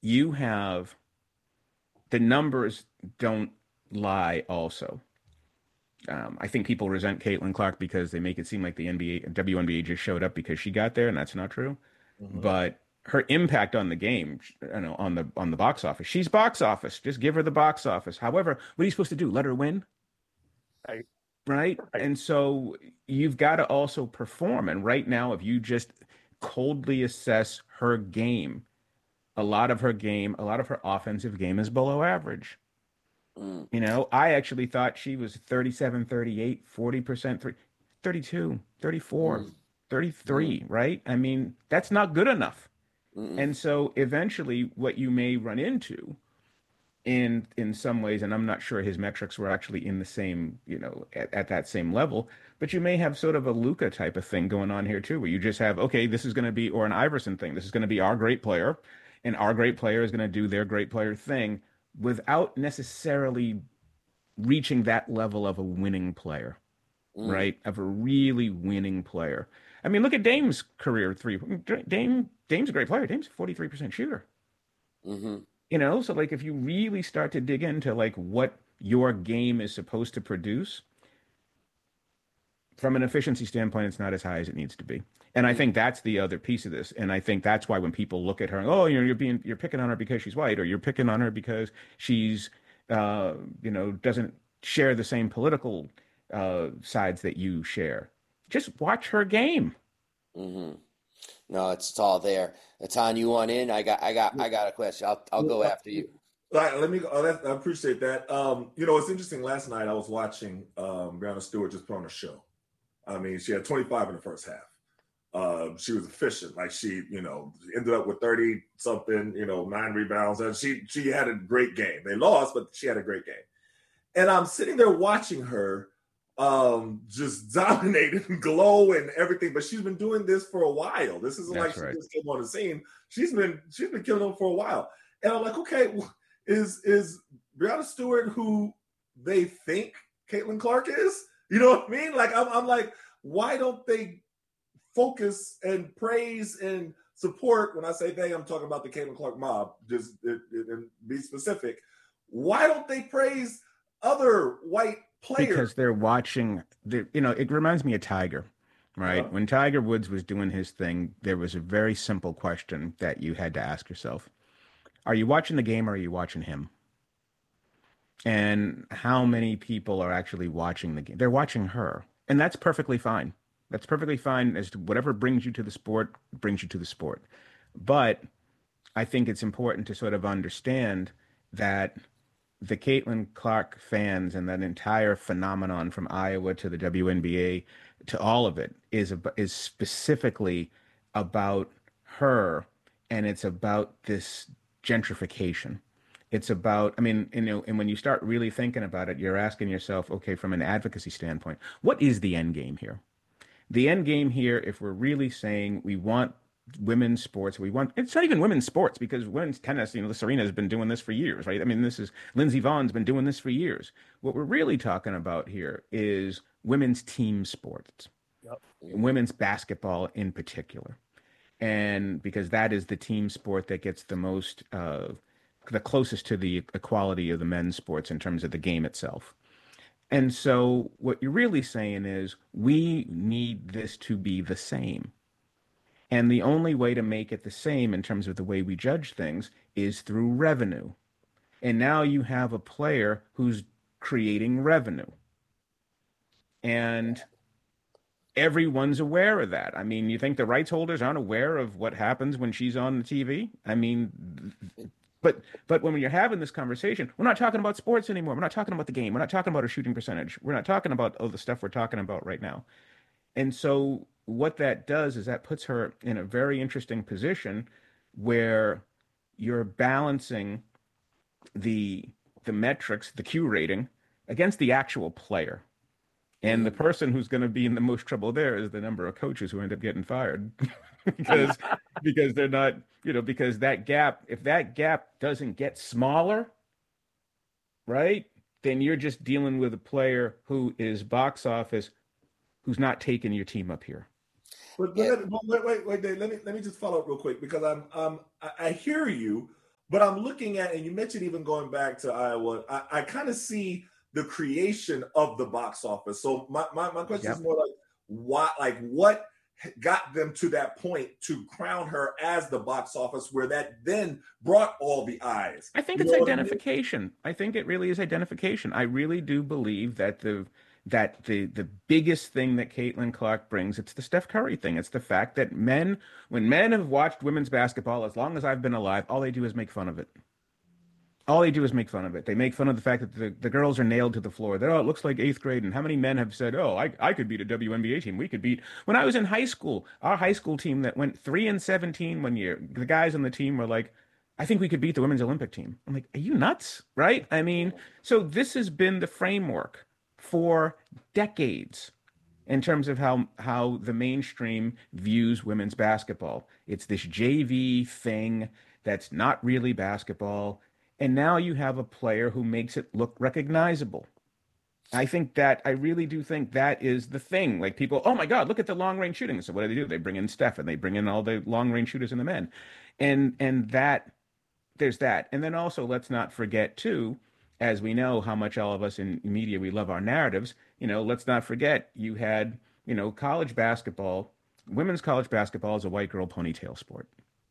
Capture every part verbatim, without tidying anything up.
you have the numbers don't lie also. Um, I think people resent Caitlin Clark because they make it seem like the N B A, W N B A just showed up because she got there, and that's not true. Hmm. But her impact on the game, you know, on the on the box office, she's box office. Just give her the box office. However, what are you supposed to do? Let her win, Right. right? Right. And so you've got to also perform. And right now, if you just coldly assess her game, a lot of her game, a lot of her offensive game is below average. Mm, You know, I actually thought she was thirty-seven, thirty-eight, forty percent, three, thirty-two, thirty-four, mm, mm, thirty-three, right? I mean, that's not good enough. mm, And so eventually what you may run into in in some ways, and I'm not sure his metrics were actually in the same, you know, at, at that same level, but you may have sort of a Luca type of thing going on here too, where you just have, okay, this is going to be, or an Iverson thing. This is going to be our great player, and our great player is going to do their great player thing without necessarily reaching that level of a winning player, mm, right? Of a really winning player. I mean, look at Dame's career three. Dame Dame's a great player. Dame's a forty-three percent shooter. mm-hmm. You know, so like if you really start to dig into like what your game is supposed to produce from an efficiency standpoint, it's not as high as it needs to be. And I Mm, think that's the other piece of this. And I think that's why when people look at her, oh, you know, you're being you're picking on her because she's white, or you're picking on her because she's uh, you know, doesn't share the same political uh sides that you share. Just watch her game. mm-hmm. No, it's, it's all there. Atan, you want in? I got, I got, I got a question. I'll, I'll go Well, after you. All right, let me go. Oh, that, I appreciate that. Um, you know, it's interesting. Last night I was watching um, Brianna Stewart just put on a show. I mean, she had twenty-five in the first half. Uh, she was efficient. Like she, you know, ended up with thirty something, you know, nine rebounds. And she she had a great game. They lost, but she had a great game. And I'm sitting there watching her um just dominate and glow and everything. But she's been doing this for a while. This isn't like That's she right. just came on the scene. She's been she's been killing them for a while. And I'm like, okay, is is Brianna Stewart who they think Caitlin Clark is? You know what I mean? Like I'm, I'm like, why don't they focus and praise and support? When I say they, I'm talking about the Caitlin Clark mob. Just it, it, and be specific. Why don't they praise other white players? Because they're watching the, you know, it reminds me of Tiger, right? Uh-huh. When Tiger Woods was doing his thing, there was a very simple question that you had to ask yourself. Are you watching the game or are you watching him? And how many people are actually watching the game? They're watching her. And that's perfectly fine. That's perfectly fine as to whatever brings you to the sport, brings you to the sport. But I think it's important to sort of understand that the Caitlin Clark fans and that entire phenomenon from Iowa to the W N B A to all of it is is specifically about her, and it's about this gentrification. It's about, I mean, you know, and when you start really thinking about it, you're asking yourself, okay, from an advocacy standpoint, what is the end game here? The end game here, if we're really saying we want women's sports, we want, it's not even women's sports because women's tennis, you know, Serena has been doing this for years, right? I mean, this is, Lindsey Vohn's been doing this for years. What we're really talking about here is women's team sports, Yep. Mm-hmm. women's basketball in particular. And because that is the team sport that gets the most, uh, the closest to the equality of the men's sports in terms of the game itself. And so what you're really saying is we need this to be the same. And the only way to make it the same in terms of the way we judge things is through revenue. And now you have a player who's creating revenue. And everyone's aware of that. I mean, you think the rights holders aren't aware of what happens when she's on the T V? I mean, but but when you're having this conversation, we're not talking about sports anymore. We're not talking about the game. We're not talking about her shooting percentage. We're not talking about all the stuff we're talking about right now. And so what that does is that puts her in a very interesting position where you're balancing the the metrics, the Q rating against the actual player. And the Mm-hmm. person who's going to be in the most trouble there is the number of coaches who end up getting fired because because they're not, you know, because that gap, if that gap doesn't get smaller, right, then you're just dealing with a player who is box office, who's not taking your team up here. But, but Yeah. let, wait, wait, wait, Dave, let me let me just follow up real quick because I'm um I, I hear you, But I'm looking at, and you mentioned even going back to Iowa, I, I kind of see the creation of the box office. So my, my, my question Yep. is more like, why, like what got them to that point to crown her as the box office where that then brought all the eyes? I think You it's know what I mean? identification. I think it really is identification. I really do believe that the that the the biggest thing that Caitlin Clark brings, it's the Steph Curry thing. It's the fact that men, when men have watched women's basketball, as long as I've been alive, all they do is make fun of it. All they do is make fun of it. They make fun of the fact that the, the girls are nailed to the floor. That, oh, it looks like eighth grade. And how many men have said, oh, I, I could beat a W N B A team. We could beat. When I was in high school, our high school team that went three and seventeen one year, the guys on the team were like, I think we could beat the women's Olympic team. I'm like, are you nuts? Right? I mean, so this has been the framework for decades in terms of how how the mainstream views women's basketball. It's this J V thing that's not really basketball. And now you have a player who makes it look recognizable. I think that I really do think that is the thing. Like people, oh my God, look at the long range shooting. So what do they do? They bring in Steph and they bring in all the long range shooters and the men. And and that there's that. And then also let's not forget too, as we know how much all of us in media we love our narratives, you know, let's not forget you had, you know, college basketball, women's college basketball is a white girl ponytail sport.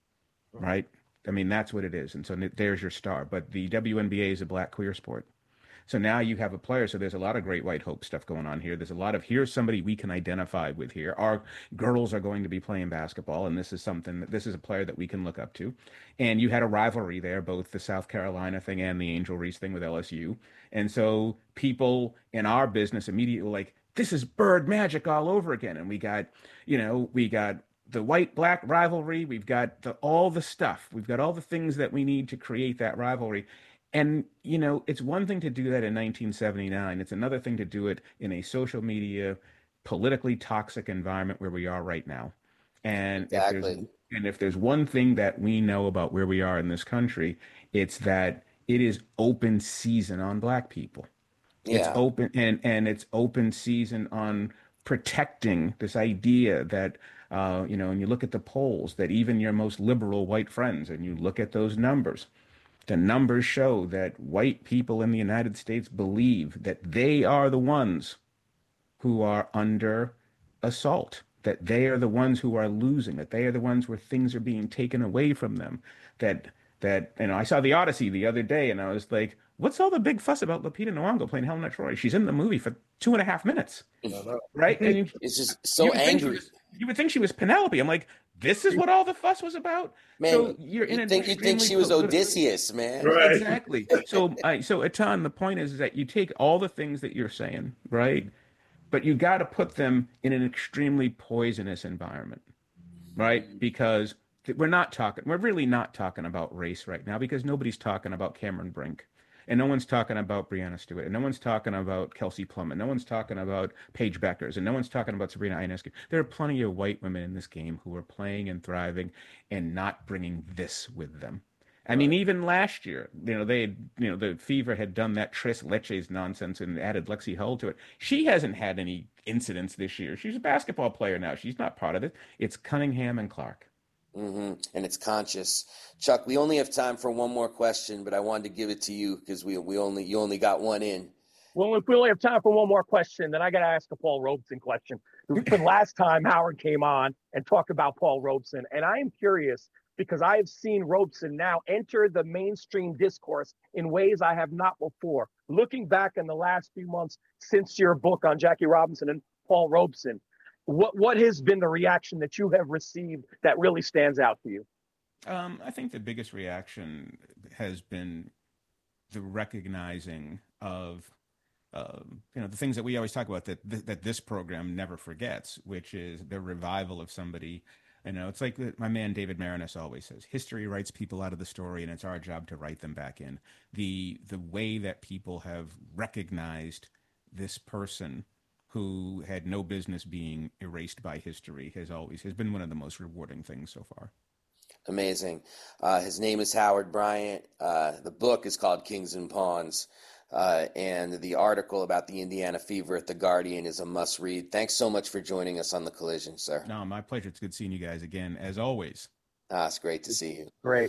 Right? I mean, that's what it is. And so there's your star. But the W N B A is a black queer sport. So now you have a player. So there's a lot of great white hope stuff going on here. There's a lot of here's somebody we can identify with here. Our girls are going to be playing basketball. And this is something that this is a player that we can look up to. And you had a rivalry there, both the South Carolina thing and the Angel Reese thing with L S U. And so people in our business immediately were like, this is Bird magic all over again. And we got, you know, we got the white-black rivalry. We've got the, all the stuff. We've got all the things that we need to create that rivalry. And, you know, it's one thing to do that in nineteen seventy-nine. It's another thing to do it in a social media, politically toxic environment where we are right now. And Exactly. if there's, and if there's one thing that we know about where we are in this country, it's that it is open season on black people. Yeah. It's open and, and it's open season on protecting this idea that Uh, you know, and you look at the polls that even your most liberal white friends, and you look at those numbers, the numbers show that white people in the United States believe that they are the ones who are under assault, that they are the ones who are losing, that they are the ones where things are being taken away from them. That, that, you know, I saw The Odyssey the other day and I was like, what's all the big fuss about Lupita Nyong'o playing Helena Troy? She's in the movie for two and a half minutes, right? And you, It's just so you would think she angry. was- you would think she was Penelope. I'm like, this is what all the fuss was about. Man, so you're in you an think you think extremely she was politi- Odysseus, man. Right. Exactly. So, I so Atan, the point is, is that you take all the things that you're saying, right? But you got to put them in an extremely poisonous environment, right? Because th- we're not talking, we're really not talking about race right now because nobody's talking about Cameron Brink. And no one's talking about Brianna Stewart. And no one's talking about Kelsey Plum. And no one's talking about Paige Beckers. And no one's talking about Sabrina Ionescu. There are plenty of white women in this game who are playing and thriving and not bringing this with them. I mean, even last year, you know, they, had, you know, the Fever had done that Tres Leches nonsense and added Lexi Hull to it. She hasn't had any incidents this year. She's a basketball player now. She's not part of it. It's Cunningham and Clark. Mm-hmm. And it's conscious. Chuck, we only have time for one more question, but I wanted to give it to you because we we only you only got one in. Well, if we only have time for one more question, then I got to ask a Paul Robeson question. The last time Howard came on and talked about Paul Robeson, and I am curious because I have seen Robeson now enter the mainstream discourse in ways I have not before. Looking back in the last few months since your book on Jackie Robinson and Paul Robeson, what what has been the reaction that you have received that really stands out to you? Um, I think the biggest reaction has been the recognizing of, uh, you know, the things that we always talk about that th- that this program never forgets, which is the revival of somebody. You know, it's like my man David Marinus always says: history writes people out of the story, and it's our job to write them back in. The the way that people have recognized this person who had no business being erased by history has always has been one of the most rewarding things so far. Amazing. Uh, his name is Howard Bryant. Uh, the book is called Kings and Pawns. Uh, and the article about the Indiana Fever at The Guardian is a must read. Thanks so much for joining us on The Collision, sir. No, my pleasure. It's good seeing you guys again, as always. Ah, it's great to see you. Great.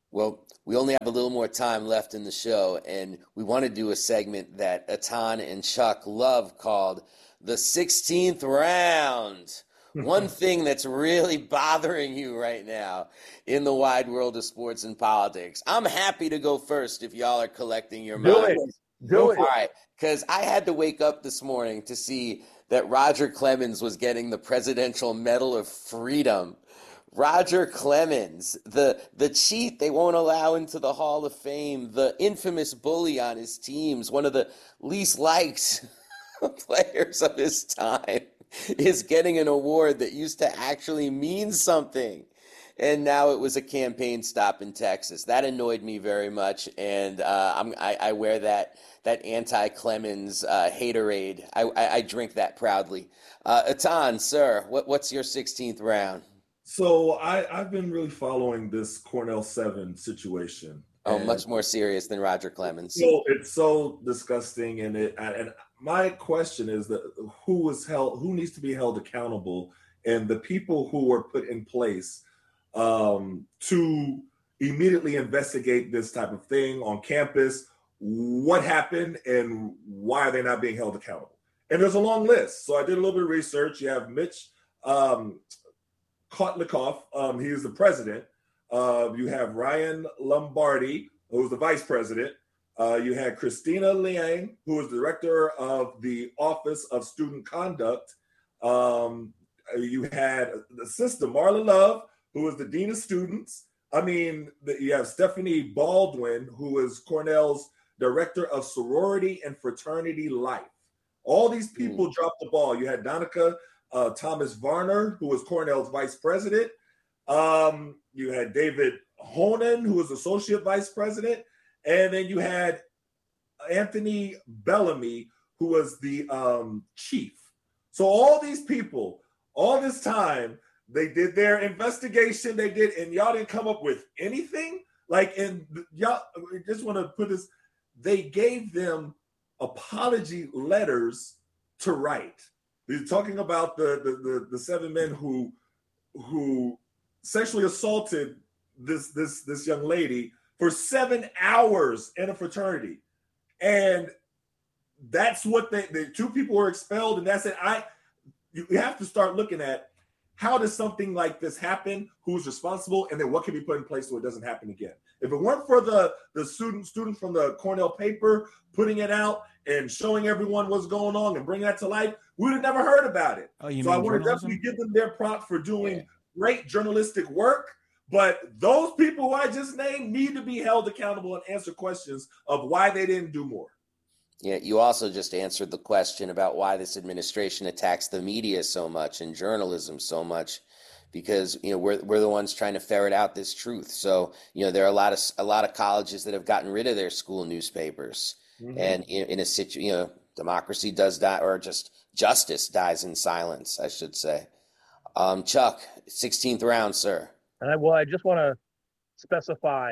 Well, we only have a little more time left in the show, and we want to do a segment that Atan and Chuck love called the sixteenth round. One thing that's really bothering you right now in the wide world of sports and politics. I'm happy to go first if y'all are collecting your Do it. minds. Do it. All right, because I had to wake up this morning to see that Roger Clemens was getting the Presidential Medal of Freedom. Roger Clemens, the the cheat they won't allow into the Hall of Fame, the infamous bully on his teams, one of the least liked players of his time, is getting an award that used to actually mean something. And now it was a campaign stop in Texas. That annoyed me very much, and uh, I'm, I, I wear that that anti-Clemens uh, haterade. I, I, I drink that proudly. Uh, Atan, sir, what, what's your sixteenth round? So I, I've been really following this Cornell seven situation. Oh, and much more serious than Roger Clemens. So it's so disgusting, and it and my question is that who was held, who needs to be held accountable, and the people who were put in place um, to immediately investigate this type of thing on campus. What happened, and why are they not being held accountable? And there's a long list. So I did a little bit of research. You have Mitch um, Kotlikoff. Um, he is the president. Uh, you have Ryan Lombardi, who is the vice president. Uh, you had Christina Liang, who is director of the Office of Student Conduct. Um, you had the sister, Marla Love, who is the dean of students. I mean, the, you have Stephanie Baldwin, who is Cornell's director of sorority and fraternity life. All these people mm. dropped the ball. You had Donica uh, Thomas Varner, who was Cornell's vice president. Um, you had David Honan, who was associate vice president. And then you had Anthony Bellamy, who was the um, chief. So all these people, all this time, they did their investigation. They did, and y'all didn't come up with anything. Like, and y'all I just want to put this, they gave them apology letters to write. They're talking about the, the, the, the seven men who, who sexually assaulted this, this, this young lady for seven hours in a fraternity. And that's what they, the two people were expelled. And that's it. I, you have to start looking at, how does something like this happen? Who's responsible? And then what can be put in place so it doesn't happen again? If it weren't for the, the student student from the Cornell paper putting it out and showing everyone what's going on and bringing that to life, we would have never heard about it. Oh, you so mean I want to definitely give them their props for doing yeah. great journalistic work. But those people who I just named need to be held accountable and answer questions of why they didn't do more. Yeah, you also just answered the question about why this administration attacks the media so much and journalism so much, because you know we're we're the ones trying to ferret out this truth. So you know there are a lot of a lot of colleges that have gotten rid of their school newspapers, mm-hmm. and in, in a situ, you know, democracy does die, or just justice dies in silence, I should say. Um, Chuck, sixteenth round, sir. And I, well, I just want to specify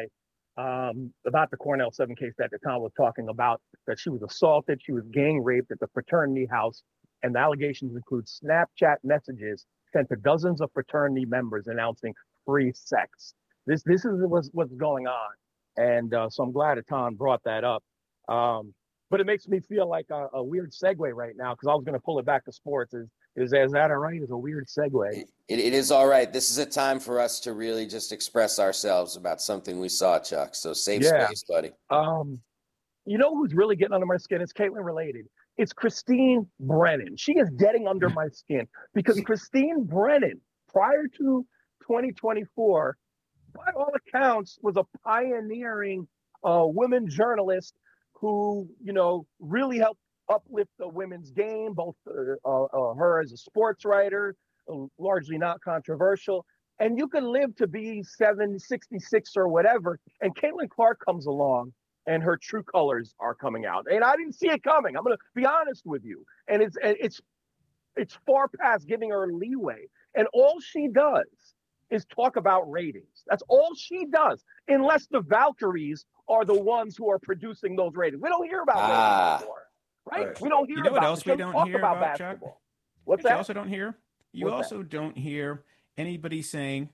um, about the Cornell seven case that the town was talking about, that she was assaulted, she was gang raped at the fraternity house, and the allegations include Snapchat messages sent to dozens of fraternity members announcing free sex. This this is what's, what's going on. And uh, so I'm glad Atan brought that up. Um, but it makes me feel like a, a weird segue right now, because I was going to pull it back to sports. Is, is, is that all right? It's a weird segue. It, it is all right. This is a time for us to really just express ourselves about something we saw, Chuck. So safe yeah. space, buddy. Um, you know who's really getting under my skin? It's Caitlin related. It's Christine Brennan. She is getting under my skin because Christine Brennan, prior to twenty twenty-four, by all accounts, was a pioneering uh, women journalist who, you know, really helped uplift the women's game, both uh, uh, her as a sports writer, uh, largely not controversial. And you could live to be seven, sixty-six or whatever, and Caitlin Clark comes along and her true colors are coming out. And I didn't see it coming. I'm going to be honest with you. And it's it's it's far past giving her leeway. And all she does is talk about ratings. That's all she does, unless the Valkyries are the ones who are producing those ratings. We don't hear about ah. ratings anymore, right? right? We don't hear you know about what else we don't talk hear about, about basketball. Chuck? What's What that? You also don't hear? You What's also that? don't hear anybody saying,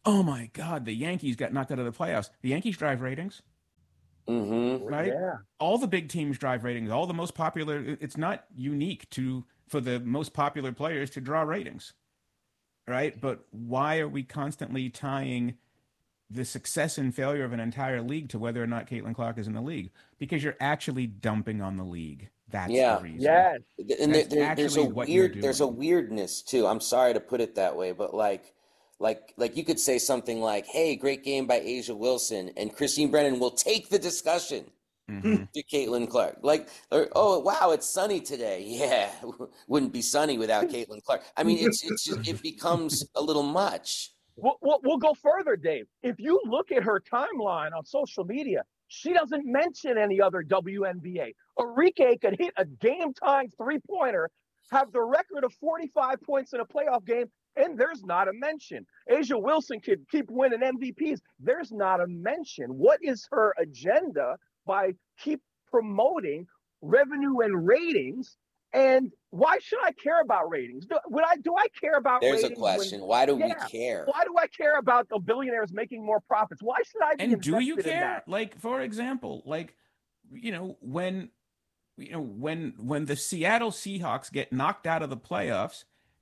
oh my God, the Yankees got knocked out of the playoffs. The Yankees drive ratings. Mm-hmm. Right? Yeah. All the big teams drive ratings. All the most popular. It's not unique to for the most popular players to draw ratings, right? But why are we constantly tying the success and failure of an entire league to whether or not Caitlin Clark is in the league? Because you're actually dumping on the league. That's Yeah. the reason. Yes. And there, That's there, there's a actually what you're weird, there's a doing. weirdness too. I'm sorry to put it that way, but like, like, like you could say something like, "Hey, great game by Asia Wilson," and Christine Brennan will take the discussion Mm-hmm. to Caitlin Clark. Like, or, "Oh wow, it's sunny today." Yeah, wouldn't be sunny without Caitlin Clark. I mean, it's it's just, it becomes a little much. We'll, we'll, we'll go further, Dave. If you look at her timeline on social media, she doesn't mention any other W N B A. Arike could hit a game-tying three-pointer, have the record of forty-five points in a playoff game, and there's not a mention. Asia Wilson could keep winning M V Ps. There's not a mention. What is her agenda by keep promoting revenue and ratings? And why should I care about ratings? Do, would I, do I care about There's ratings? a question. When, Why do yeah, we care? Why do I care about the billionaires making more profits? Why should I be And do you invested in care? that? Like, for example, like, you know, when you know when when the Seattle Seahawks get knocked out of the playoffs,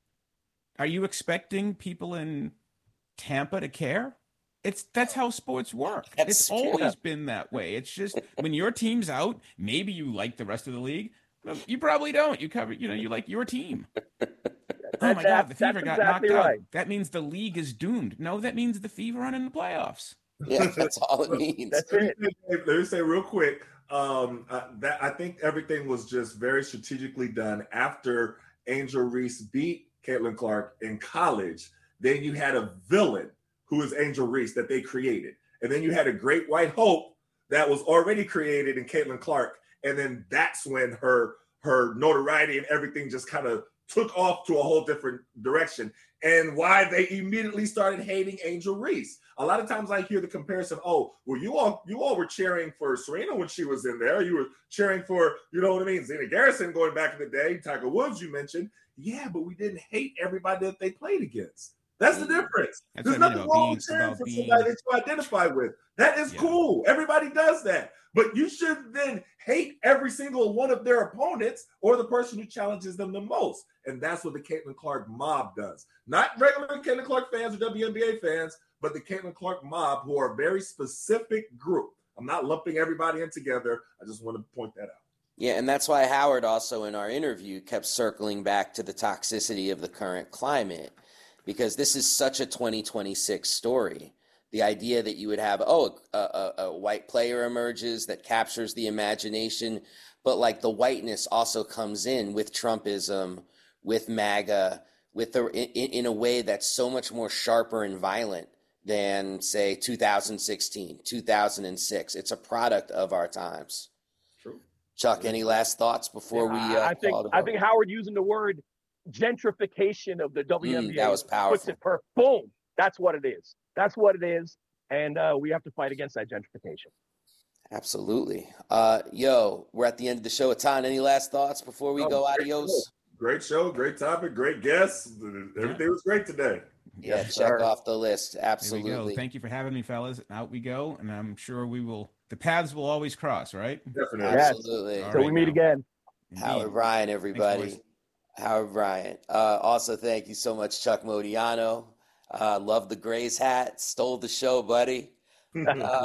are you expecting people in Tampa to care? It's that's how sports work. That's It's true. always been that way. It's just when your team's out, maybe you like the rest of the league. But you probably don't. You cover, you know, you like your team. Oh my God, the Fever that's got exactly knocked right. out. That means the league is doomed. No, that means the Fever aren't in the playoffs. Yeah, that's all it means. That's Let me it. say, let me say real quick um, uh, that I think everything was just very strategically done after Angel Reese beat Caitlin Clark in college. Then you had a villain who is Angel Reese that they created. And then you had a great white hope that was already created in Caitlin Clark. And then that's when her her notoriety and everything just kind of took off to a whole different direction. And why they immediately started hating Angel Reese. A lot of times I hear the comparison, oh, well, you all you all were cheering for Serena when she was in there. You were cheering for, you know what I mean, Zena Garrison going back in the day, Tiger Woods you mentioned. Yeah, but we didn't hate everybody that they played against. That's the difference. That's There's what I mean nothing about wrong being- with cheering about for being- somebody that you identify with. That is Yeah. cool. Everybody does that. But you should then hate every single one of their opponents or the person who challenges them the most. And that's what the Caitlin Clark mob does. Not regular Caitlin Clark fans or W N B A fans, but the Caitlin Clark mob, who are a very specific group. I'm not lumping everybody in together. I just want to point that out. Yeah, and that's why Howard also in our interview kept circling back to the toxicity of the current climate, because this is such a twenty twenty-six story. The idea that you would have, oh, a, a, a white player emerges that captures the imagination, but like the whiteness also comes in with Trumpism, with MAGA, with the, in, in a way that's so much more sharper and violent than, say, two thousand sixteen, two thousand six. It's a product of our times. True. Chuck, any last thoughts before we? Uh, I think call it a I vote? think Howard using the word gentrification of the W N B A Mm, that was puts powerful. it per boom. That's what it is. That's what it is, and uh, we have to fight against that gentrification. Absolutely. Uh, yo, we're at the end of the show. Atan, any last thoughts before we Oh, go great adios? show. Great show, great topic, great guests. Everything was great today. Yeah, Yes, check sir. off the list. There we go. Absolutely. Thank you for having me, fellas. Out we go, and I'm sure we will. The paths will always cross, right? Definitely. Yes. Absolutely. All So we right, meet now. again. Howard Bryant, everybody. boys. Howard Bryant. Uh, also, thank you so much, Chuck Modiano. Uh, love the Grays hat. Stole the show, buddy. Uh,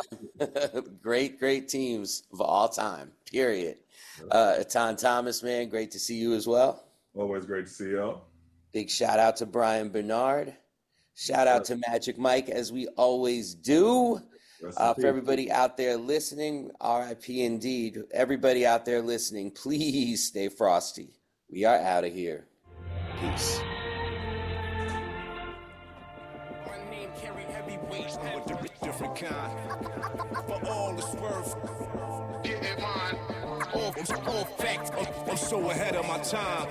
great, great teams of all time, period. Uh, Atan Thomas, man, great to see you as well. Always great to see y'all. Big shout out to Brian Bernard. Shout out to Magic Mike, as we always do. Rest in Uh, peace. for everybody out there listening, R I P indeed. Everybody out there listening, please stay frosty. We are out of here. Peace. My name carry heavy weight, I'm a di- different kind. For all it's worth, getting mine. All, all facts, I'm, I'm so ahead of my time.